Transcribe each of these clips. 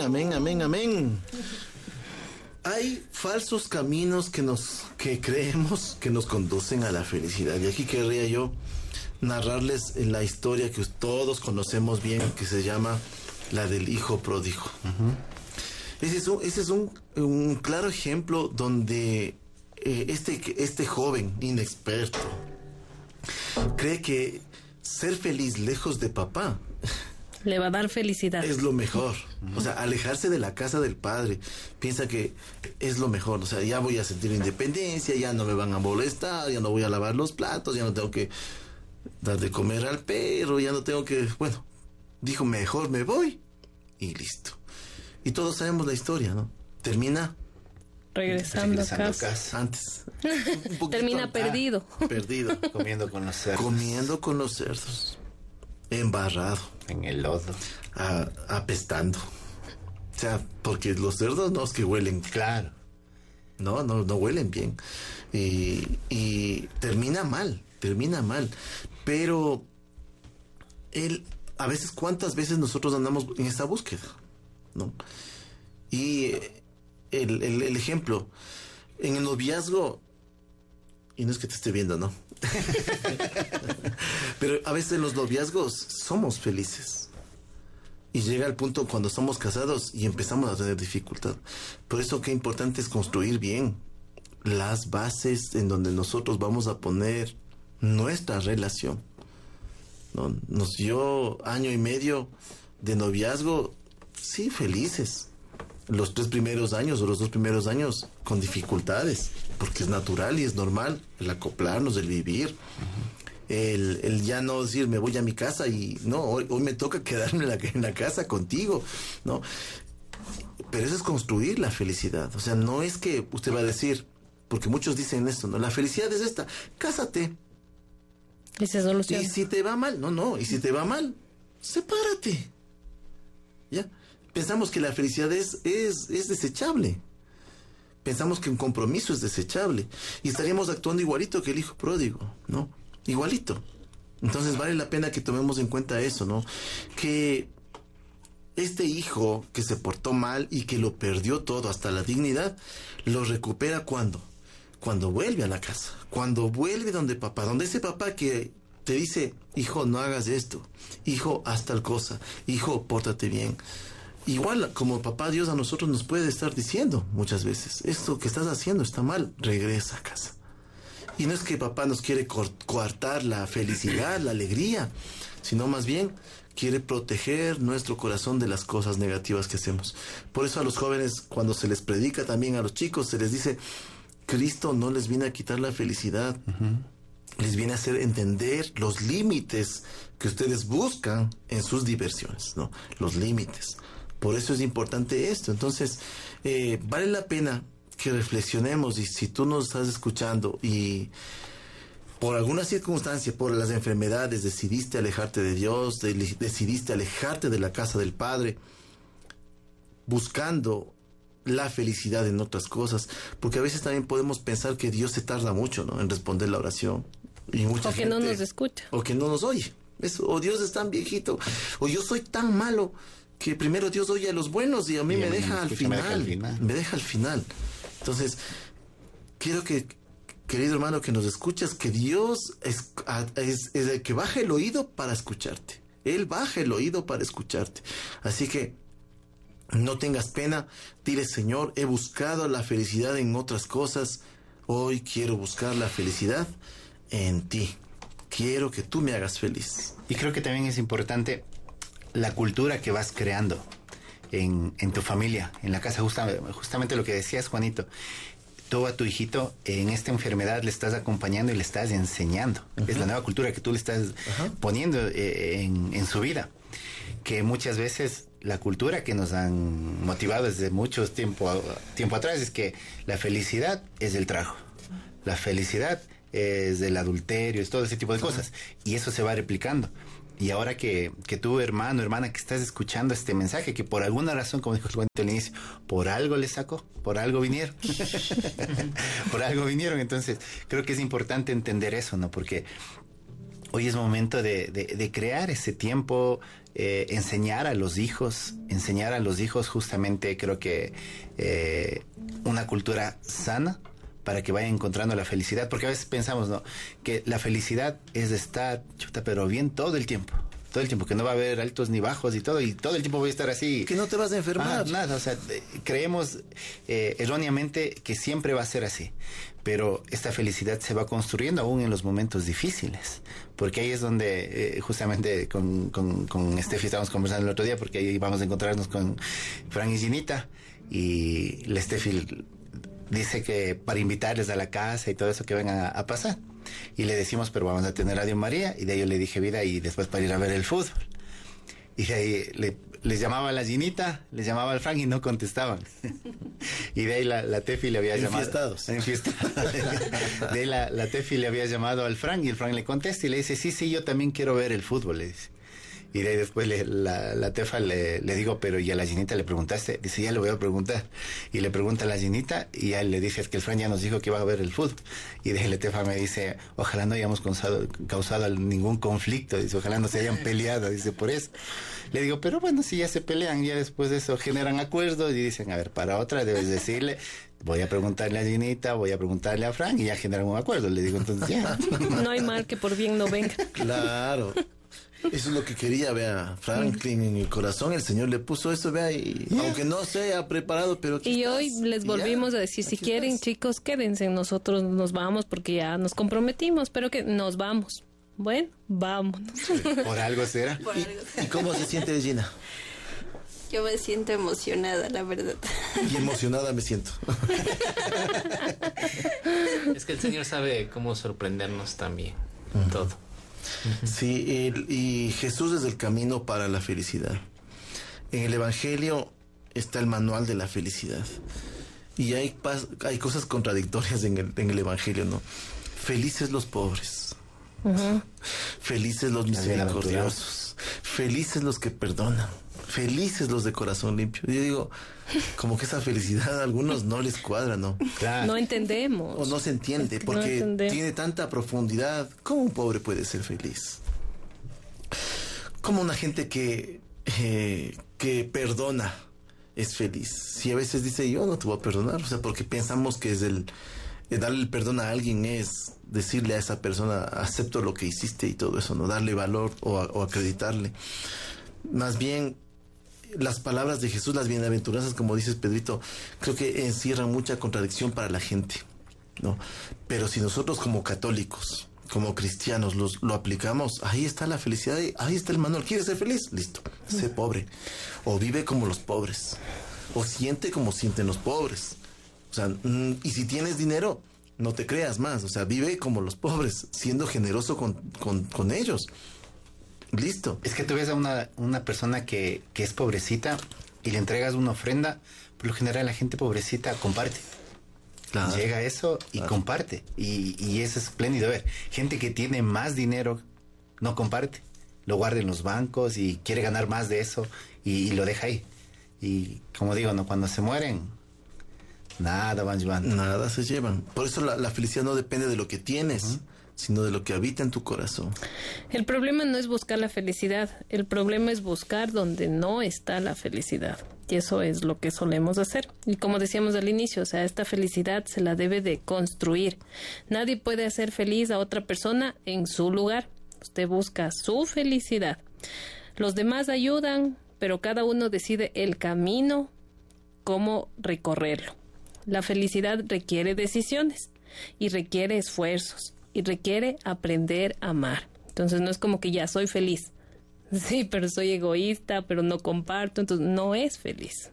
amén, amén, amén. Hay falsos caminos que creemos que nos conducen a la felicidad. Y aquí querría yo narrarles la historia que todos conocemos bien, que se llama la del hijo pródigo. Ese es un claro ejemplo donde este joven inexperto cree que ser feliz lejos de papá le va a dar felicidad. Es lo mejor. O sea, alejarse de la casa del padre. Piensa que es lo mejor. O sea, ya voy a sentir independencia, ya no me van a molestar, ya no voy a lavar los platos, ya no tengo que dar de comer al perro, ya no tengo que... Bueno, dijo, mejor me voy y listo. Y todos sabemos la historia, ¿no? Termina... Regresando a casa. Antes. Termina perdido. Perdido. Comiendo con los cerdos. Comiendo con los cerdos. Embarrado. En el lodo. Apestando. O sea, porque los cerdos no es que huelen. Claro. No huelen bien. Y termina mal. Pero a veces, ¿cuántas veces nosotros andamos en esta búsqueda? ¿No? Y el ejemplo, en el noviazgo, y no es que te esté viendo, ¿no? Pero a veces en los noviazgos somos felices. Y llega el punto cuando somos casados y empezamos a tener dificultad. Por eso qué importante es construir bien las bases en donde nosotros vamos a poner nuestra relación, ¿no? Nos dio 1 año y medio de noviazgo, sí, felices. Los 3 primeros años o los 2 primeros años con dificultades, porque es natural y es normal el acoplarnos, el vivir. El ya no decir me voy a mi casa y no, hoy me toca quedarme en la casa contigo, ¿no? Pero eso es construir la felicidad. O sea, no es que usted va a decir, porque muchos dicen esto, ¿no? La felicidad es esta, cásate. Y se soluciona. Y si te va mal, y si te va mal, sepárate. ¿Ya? Pensamos que la felicidad es desechable. Pensamos que un compromiso es desechable. Y estaríamos actuando igualito que el hijo pródigo, ¿no? Igualito. Entonces vale la pena que tomemos en cuenta eso, ¿no? Que este hijo que se portó mal y que lo perdió todo, hasta la dignidad, lo recupera ¿cuándo? Cuando vuelve a la casa. Cuando vuelve donde papá. Donde ese papá que te dice, hijo, no hagas esto. Hijo, haz tal cosa. Hijo, pórtate bien. Igual como papá Dios a nosotros nos puede estar diciendo muchas veces, esto que estás haciendo está mal, regresa a casa. Y no es que papá nos quiere coartar la felicidad, la alegría, sino más bien quiere proteger nuestro corazón de las cosas negativas que hacemos. Por eso a los jóvenes, cuando se les predica, también a los chicos, se les dice, Cristo no les viene a quitar la felicidad. Les viene a hacer entender los límites que ustedes buscan en sus diversiones, ¿no? Los límites. Por eso es importante esto. Entonces, vale la pena que reflexionemos, y si tú nos estás escuchando y por alguna circunstancia, por las enfermedades, decidiste alejarte de Dios, decidiste alejarte de la casa del Padre, buscando la felicidad en otras cosas, porque a veces también podemos pensar que Dios se tarda mucho, ¿no?, en responder la oración. Y mucha o que gente, no nos escucha. O que no nos oye. Eso, o Dios es tan viejito, o yo soy tan malo que primero Dios oye a los buenos y a mí me deja al final. Me deja al final. Entonces, quiero que, querido hermano, que nos escuchas, que Dios es el que baja el oído para escucharte. Él baja el oído para escucharte. Así que no tengas pena, dile, Señor, he buscado la felicidad en otras cosas, hoy quiero buscar la felicidad en ti. Quiero que tú me hagas feliz. Y creo que también es importante la cultura que vas creando en tu familia, en la casa. Justamente lo que decías, Juanito. Tú a tu hijito en esta enfermedad le estás acompañando y le estás enseñando. Es la nueva cultura que tú le estás poniendo en su vida. Que muchas veces la cultura que nos han motivado desde mucho tiempo atrás es que la felicidad es el trago. La felicidad es del adulterio, es todo ese tipo de cosas. Y eso se va replicando. Y ahora que tú, hermano, hermana, que estás escuchando este mensaje, que por alguna razón, como dijo Juanito al inicio, por algo le sacó, por algo vinieron. Por algo vinieron. Entonces, creo que es importante entender eso, ¿no? Porque hoy es momento de crear ese tiempo, enseñar a los hijos justamente, creo que una cultura sana para que vayan encontrando la felicidad, porque a veces pensamos, ¿no?, que la felicidad es de estar, pero bien todo el tiempo, que no va a haber altos ni bajos y todo el tiempo voy a estar así. Que no te vas a enfermar. Nada, o sea, creemos erróneamente que siempre va a ser así, pero esta felicidad se va construyendo aún en los momentos difíciles, porque ahí es donde justamente con Steffi estábamos conversando el otro día, porque ahí vamos a encontrarnos con Fran y Ginita, y la Steffi dice que para invitarles a la casa y todo eso que vengan a pasar. Y le decimos, pero vamos a tener Radio María, y de ahí yo le dije vida, y después para ir a ver el fútbol. Y de ahí les llamaba a la Ginita, les llamaba al Frank y no contestaban. Y de ahí la Tefi le había llamado. Enfiestados. De ahí la Tefi le había llamado al Frank, y el Frank le contesta y le dice, sí, yo también quiero ver el fútbol, le dice. Y de ahí después la Tefa le digo, pero ¿y a la Ginita le preguntaste? Dice, ya le voy a preguntar. Y le pregunta a la Ginita, y ya le dice, es que el Fran ya nos dijo que iba a ver el fútbol. Y de ahí la Tefa me dice, ojalá no hayamos causado ningún conflicto, dice, ojalá no se hayan peleado, dice, por eso. Le digo, pero bueno, si ya se pelean, ya después de eso generan acuerdos y dicen, a ver, para otra debes decirle, voy a preguntarle a Ginita, voy a preguntarle a Fran, y ya generan un acuerdo. Le digo, entonces ya. No hay mal que por bien no venga. Claro. Eso es lo que quería, vea, Franklin, en el corazón el Señor le puso eso, vea, y aunque no se ha preparado, pero y hoy les volvimos a decir, si quieren, chicos, quédense, nosotros nos vamos porque ya nos comprometimos, pero que nos vamos. Bueno, vámonos. ¿Por algo será? ¿Y cómo se siente, Gina? Yo me siento emocionada, la verdad. Y emocionada me siento. Es que el Señor sabe cómo sorprendernos también, todo. Sí, y Jesús es el camino para la felicidad. En el Evangelio está el manual de la felicidad. Y hay cosas contradictorias en el Evangelio, ¿no? Felices los pobres. Felices los misericordiosos. Felices los que perdonan. Felices los de corazón limpio. Yo digo, como que esa felicidad a algunos no les cuadra, ¿no? Claro. No entendemos. O no se entiende, porque tiene tanta profundidad. ¿Cómo un pobre puede ser feliz? ¿Cómo una gente que perdona es feliz? Si a veces dice, yo no te voy a perdonar, o sea, porque pensamos que es darle el perdón a alguien es decirle a esa persona, acepto lo que hiciste y todo eso, no darle valor o acreditarle. Más bien, las palabras de Jesús, las bienaventuranzas, como dices, Pedrito, creo que encierran mucha contradicción para la gente, ¿no? Pero si nosotros como católicos, como cristianos, lo aplicamos, ahí está la felicidad, ahí está el manual. ¿Quieres ser feliz? Listo, sé pobre. O vive como los pobres. O siente como sienten los pobres. O sea, y si tienes dinero, no te creas más. O sea, vive como los pobres, siendo generoso con ellos. Listo. Es que tú ves a una persona que es pobrecita y le entregas una ofrenda, por lo general la gente pobrecita comparte. Claro. Llega a eso y comparte. Y eso es espléndido ver. Gente que tiene más dinero no comparte. Lo guarda en los bancos y quiere ganar más de eso y lo deja ahí. Y como digo, no, cuando se mueren, nada van llevando. Nada se llevan. Por eso la felicidad no depende de lo que tienes, sino de lo que habita en tu corazón. El problema no es buscar la felicidad, el problema es buscar donde no está la felicidad. Y eso es lo que solemos hacer. Y como decíamos al inicio, o sea, esta felicidad se la debe de construir. Nadie puede hacer feliz a otra persona en su lugar. Usted busca su felicidad. Los demás ayudan, pero cada uno decide el camino, cómo recorrerlo. La felicidad requiere decisiones y requiere esfuerzos. Y requiere aprender a amar. Entonces no es como que ya soy feliz. Sí, pero soy egoísta, pero no comparto. Entonces no es feliz.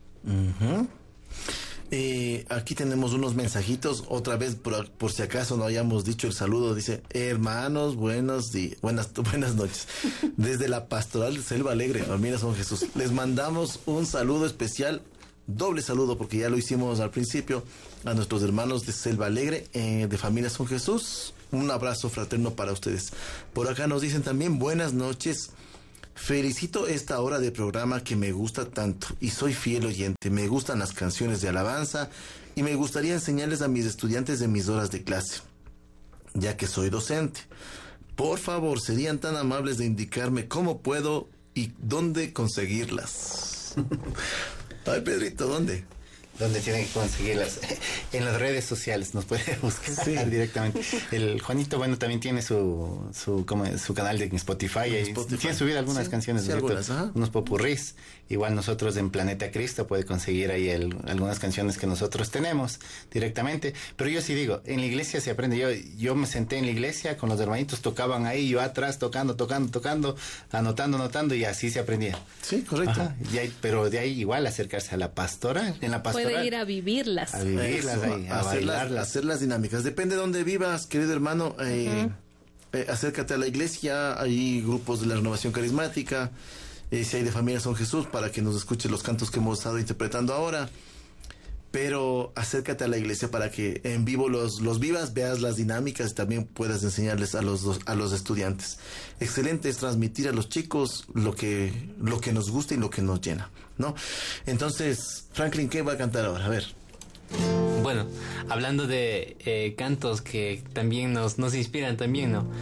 Aquí tenemos unos mensajitos. Otra vez, por si acaso no hayamos dicho el saludo. Dice, hermanos, buenas noches. Desde la Pastoral de Selva Alegre, Familia Son Jesús. Les mandamos un saludo especial. Doble saludo, porque ya lo hicimos al principio, a nuestros hermanos de Selva Alegre, de Familia Son Jesús. Un abrazo fraterno para ustedes. Por acá nos dicen también, buenas noches. Felicito esta hora de programa que me gusta tanto y soy fiel oyente. Me gustan las canciones de alabanza y me gustaría enseñarles a mis estudiantes de mis horas de clase, ya que soy docente. Por favor, serían tan amables de indicarme cómo puedo y dónde conseguirlas. Ay, Pedrito, ¿dónde? Donde tienen que conseguirlas. En las redes sociales nos puede buscar directamente. El Juanito, bueno, también tiene su canal de Spotify. Y tiene subido algunas canciones, algunas, unos popurrís. Igual nosotros en Planeta Cristo puede conseguir ahí algunas canciones que nosotros tenemos directamente. Pero yo sí digo, en la iglesia se aprende. Yo me senté en la iglesia con los hermanitos, tocaban ahí, yo atrás tocando, anotando, y así se aprendía. Sí, correcto. Ajá, pero de ahí igual acercarse a la pastoral. En la pastoral puede ir a vivirlas. A vivirlas ahí, a bailarlas. Hacer las dinámicas. Depende de dónde vivas, querido hermano. Acércate a la iglesia. Hay grupos de la Renovación Carismática. Si hay de Familia Son Jesús, para que nos escuches los cantos que hemos estado interpretando ahora. Pero acércate a la iglesia para que en vivo los vivas, veas las dinámicas y también puedas enseñarles a los estudiantes. Excelente es transmitir a los chicos lo que nos gusta y lo que nos llena, ¿no? Entonces, Franklin, ¿qué va a cantar ahora? A ver. Bueno, hablando de cantos que también nos inspiran también, ¿no?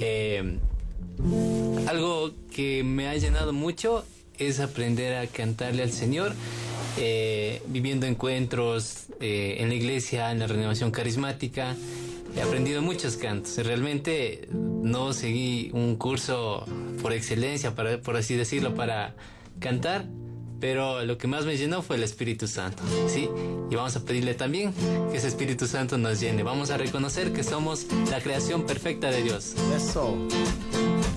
Algo que me ha llenado mucho es aprender a cantarle al Señor, viviendo encuentros en la iglesia, en la Renovación Carismática. He aprendido muchos cantos. Realmente no seguí un curso por excelencia, por así decirlo, para cantar, pero lo que más me llenó fue el Espíritu Santo, ¿sí? Y vamos a pedirle también que ese Espíritu Santo nos llene. Vamos a reconocer que somos la creación perfecta de Dios. Eso.